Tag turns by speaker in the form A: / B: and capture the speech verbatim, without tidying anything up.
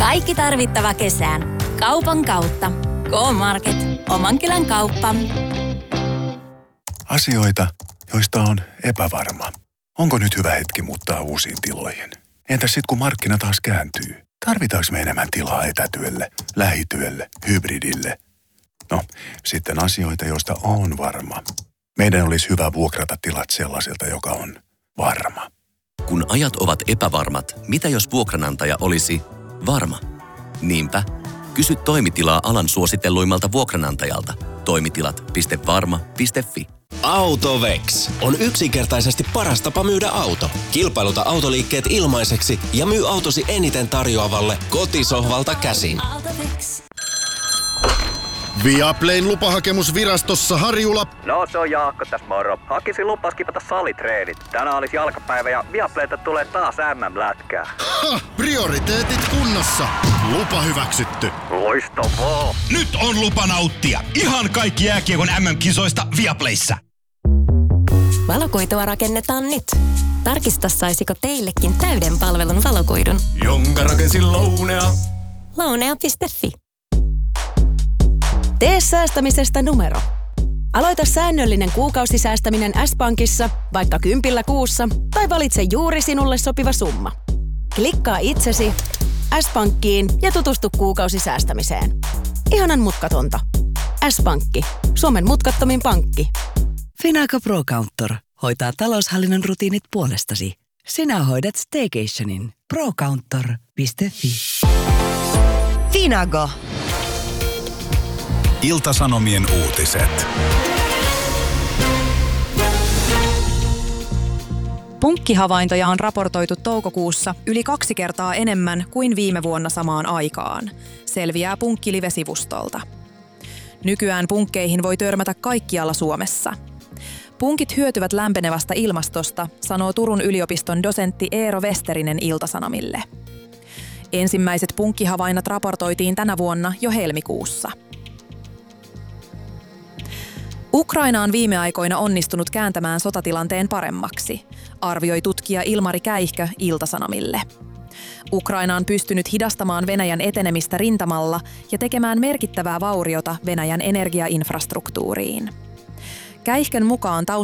A: Kaikki tarvittava kesään. Kaupan kautta. K-Market. Oman kylän kauppa.
B: Asioita, joista on epävarma. Onko nyt hyvä hetki muuttaa uusiin tiloihin? Entäs sit kun markkina taas kääntyy? Tarvitaanko me enemmän tilaa etätyölle, lähityölle, hybridille? No, sitten asioita, joista on varma. Meidän olisi hyvä vuokrata tilat sellaiselta, joka on varma.
C: Kun ajat ovat epävarmat, mitä jos vuokranantaja olisi varma? Niinpä, kysy toimitilaa alan suositelluimmalta vuokranantajalta. Toimitilat piste varma piste fi.
D: AutoVex on yksinkertaisesti paras tapa myydä auto. Kilpailuta autoliikkeet ilmaiseksi ja myy autosi eniten tarjoavalle kotisohvalta käsin.
E: Viaplayn lupahakemus virastossa, Harjula.
F: No se on Jaakko tässä moro. Hakisin lupas kipata salitreenit. Tänään olisi jalkapäivä ja Viaplayta tulee taas äm äm-lätkää.
E: Ha! Prioriteetit kunnossa. Lupa hyväksytty.
F: Loistavaa.
G: Nyt on lupa nauttia. Ihan kaikki jääkiekon äm äm-kisoista Viaplayssa.
A: Valokuitua rakennetaan nyt. Tarkista, saisiko teillekin täyden palvelun valokuidun.
G: Jonka rakensin Lounea.
A: Lounea piste fi.
H: Tee säästämisestä numero. Aloita säännöllinen kuukausisäästäminen S-Pankissa, vaikka kympillä kuussa, tai valitse juuri sinulle sopiva summa. Klikkaa itsesi S-Pankkiin ja tutustu kuukausisäästämiseen. Ihanan mutkatonta. S-Pankki. Suomen mutkattomin pankki.
I: Finago ProCounter hoitaa taloushallinnon rutiinit puolestasi. Sinä hoidat staycationin. procounter piste fi.
H: Finago.
B: Ilta-Sanomien uutiset.
J: Punkkihavaintoja on raportoitu toukokuussa yli kaksi kertaa enemmän kuin viime vuonna samaan aikaan, selviää Punkkilive-sivustolta. Nykyään punkkeihin voi törmätä kaikkialla Suomessa. Punkit hyötyvät lämpenevästä ilmastosta, sanoo Turun yliopiston dosentti Eero Westerinen Ilta-Sanomille. Ensimmäiset punkkihavainnot raportoitiin tänä vuonna jo helmikuussa. Ukraina on viime aikoina onnistunut kääntämään sotatilanteen paremmaksi, arvioi tutkija Ilmari Käihkö Ilta-Sanomille. Ukraina on pystynyt hidastamaan Venäjän etenemistä rintamalla ja tekemään merkittävää vauriota Venäjän energiainfrastruktuuriin. Käihkön mukaan